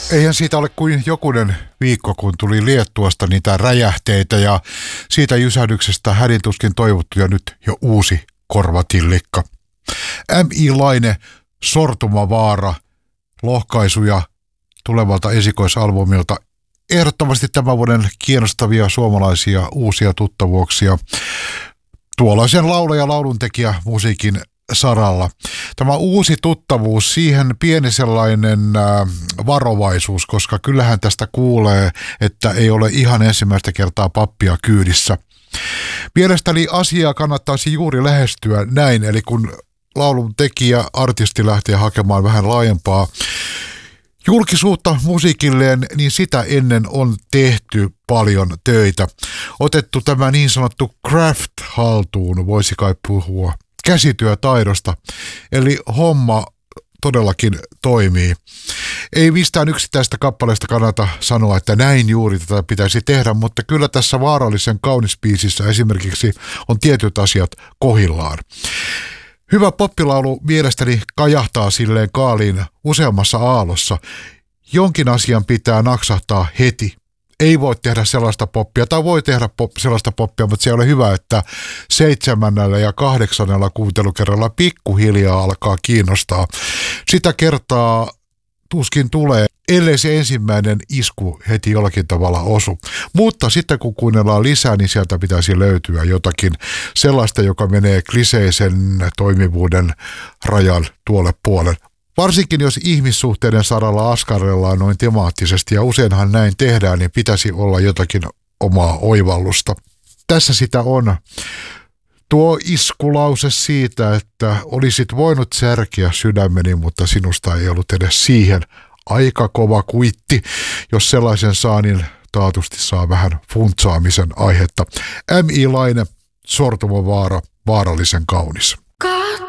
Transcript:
Eihän siitä ole kuin jokunen viikko, kun tuli Liettuasta niitä räjähteitä ja siitä jysähdyksestä hädintuskin toivottu ja nyt jo uusi korvatillikka. M.I. Laine, Sortumavaara, lohkaisuja tulevalta esikoisalbumilta. Ehdottomasti tämän vuoden kiinnostavia suomalaisia uusia tuttavuuksia tuollaisen laulaja lauluntekijä musiikin saralla. Tämä uusi tuttavuus, siihen pieni sellainen varovaisuus, koska kyllähän tästä kuulee, että ei ole ihan ensimmäistä kertaa pappia kyydissä. Mielestäni asiaa kannattaisi juuri lähestyä näin, eli kun laulun tekijä, artisti lähtee hakemaan vähän laajempaa julkisuutta musiikilleen, niin sitä ennen on tehty paljon töitä. Otettu tämä niin sanottu craft haltuun, voisi kai puhua käsityötaidosta, eli homma todellakin toimii. Ei mistään yksittäistä kappaleesta kannata sanoa, että näin juuri tätä pitäisi tehdä, mutta kyllä tässä Vaarallisen kaunis biisissä esimerkiksi on tietyt asiat kohillaan. Hyvä poppilaulu mielestäni kajahtaa silleen kaaliin useammassa aallossa. Jonkin asian pitää naksahtaa heti. Ei voi tehdä sellaista poppia, tai voi tehdä sellaista poppia, mutta se ei ole hyvä, että 7. ja 8. kuuntelukerralla pikkuhiljaa alkaa kiinnostaa. Sitä kertaa tuskin tulee, ellei se ensimmäinen isku heti jollakin tavalla osu. Mutta sitten kun kuunnellaan lisää, niin sieltä pitäisi löytyä jotakin sellaista, joka menee kliseisen toimivuuden rajan tuolle puolen. Varsinkin jos ihmissuhteiden saralla askarrellaan noin temaattisesti, ja useinhan näin tehdään, niin pitäisi olla jotakin omaa oivallusta. Tässä sitä on. Tuo iskulause siitä, että olisit voinut särkeä sydämeni, mutta sinusta ei ollut edes siihen. Aika kova kuitti. Jos sellaisen saa, niin taatusti saa vähän funtsaamisen aihetta. M.I. Laine, Sortumavaara, Vaarallisen kaunis.